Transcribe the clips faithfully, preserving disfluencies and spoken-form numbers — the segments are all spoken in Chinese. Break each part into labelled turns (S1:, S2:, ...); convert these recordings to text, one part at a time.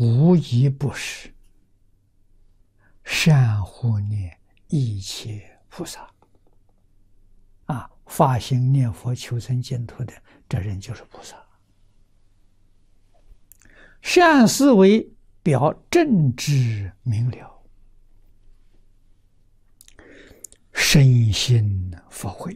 S1: 无一不是善护念一切菩萨。啊，发心念佛求生净土的，这人就是菩萨。善思维表正知明了，身心佛慧。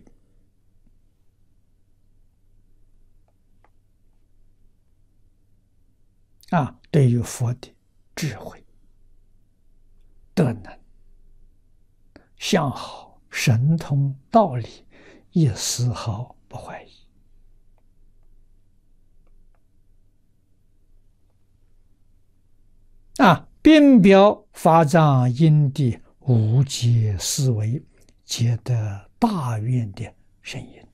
S1: 啊，对于佛的智慧、德能、相好、神通、道理，一丝毫不怀疑。啊，并表法藏因地无界思维，皆得大愿的深因。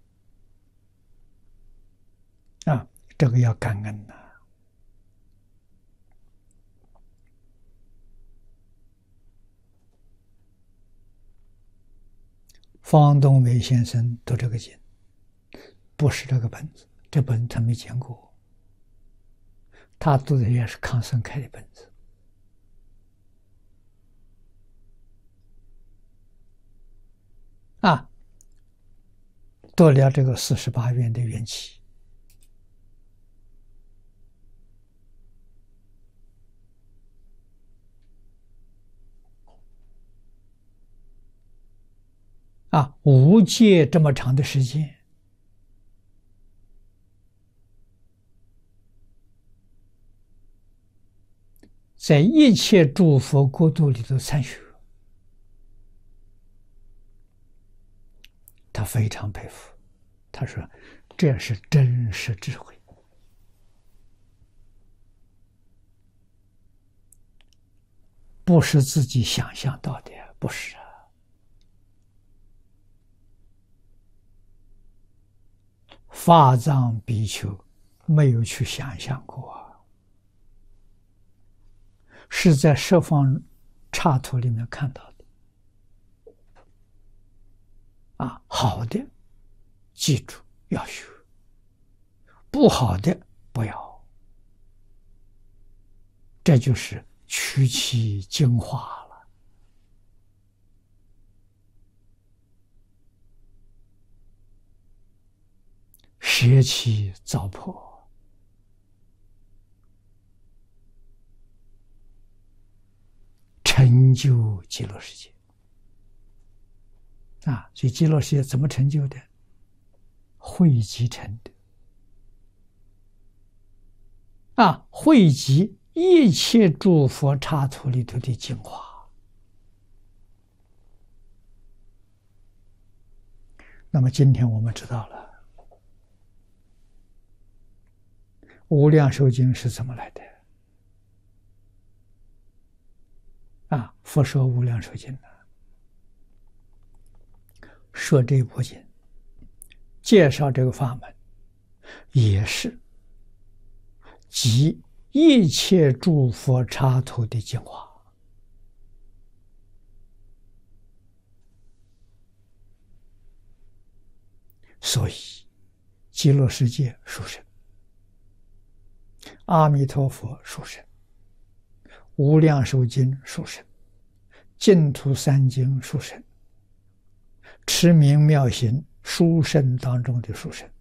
S1: 啊，这个要感恩呐、啊。方东梅先生读这个经，不是这个本子，这本子他没见过，他读的也是康生开的本子。啊，读了这个四十八愿的缘起。啊，无界这么长的时间，在一切诸佛国度里头参学，他非常佩服。他说：“这是真实智慧，不是自己想象到的，不是啊。”法藏比丘没有去想象过，是在十方刹土里面看到的。啊，好的记住要学，不好的不要，这就是取其精华了。舍其糟粕，成就极乐世界。啊，所以极乐世界怎么成就的？汇集成的。啊，汇集一切诸佛刹土里头的精华。那么今天我们知道了无量寿经是怎么来的。啊，佛说无量寿经呢，说这部经，介绍这个法门，也是集一切诸佛刹土的精华。所以极乐世界殊胜，阿弥陀佛殊胜，无量寿经殊胜，净土三经殊胜，持名妙行殊胜当中的殊胜。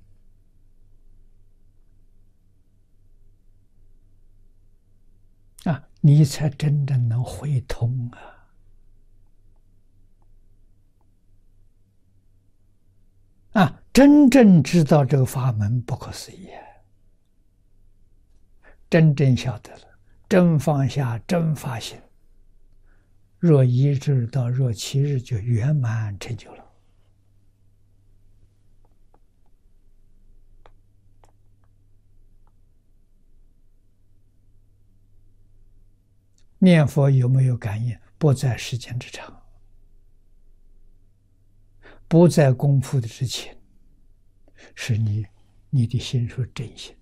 S1: 啊，你才真正能会通啊！啊，真正知道这个法门不可思议，真正晓得了，真放下，真发心，若一日到若七日就圆满成就了。念佛有没有感应？不在时间之长，不在功夫的之前，是你你的心是真心，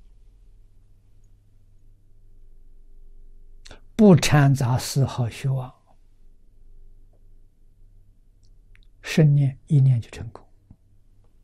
S1: 不掺杂丝毫虚妄，生念一念就成功。